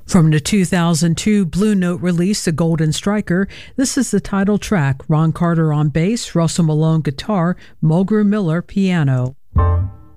From the 2002 Blue Note release, The Golden Striker, this is the title track. Ron Carter on bass, Russell Malone guitar, Mulgrew Miller piano.